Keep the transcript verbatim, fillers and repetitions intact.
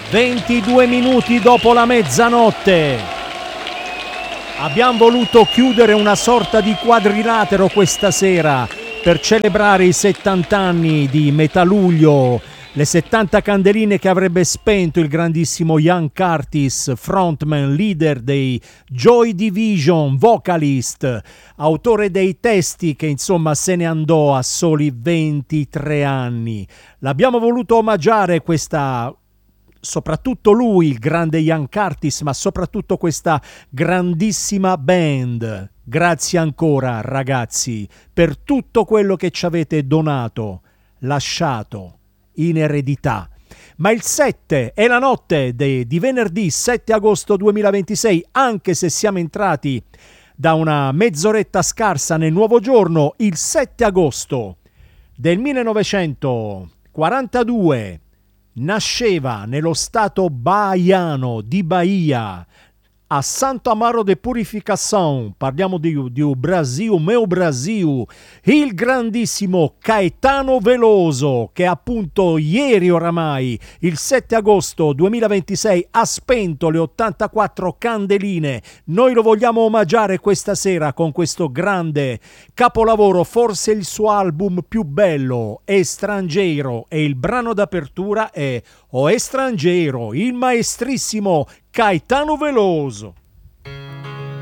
ventidue minuti dopo la mezzanotte. Abbiamo voluto chiudere una sorta di quadrilatero questa sera per celebrare i settanta anni di Metaluglio, le settanta candeline che avrebbe spento il grandissimo Ian Curtis, frontman, leader dei Joy Division, vocalist, autore dei testi che insomma se ne andò a soli ventitré anni. L'abbiamo voluto omaggiare questa, soprattutto lui, il grande Ian Curtis, ma soprattutto questa grandissima band. Grazie ancora ragazzi per tutto quello che ci avete donato, lasciato in eredità. Ma il sette è la notte de, di venerdì sette agosto duemilaventisei, anche se siamo entrati da una mezz'oretta scarsa nel nuovo giorno, il sette agosto del millenovecentoquarantadue nasceva nello stato baiano di Bahia, a Santo Amaro de Purificação, parliamo di, di Brasil, meu Brasil, il grandissimo Caetano Veloso, che appunto ieri oramai, il sette agosto duemilaventisei, ha spento le ottantaquattro candeline. Noi lo vogliamo omaggiare questa sera con questo grande capolavoro, forse il suo album più bello, Estrangeiro, e il brano d'apertura è O Estrangeiro, il maestrissimo Caetano Veloso.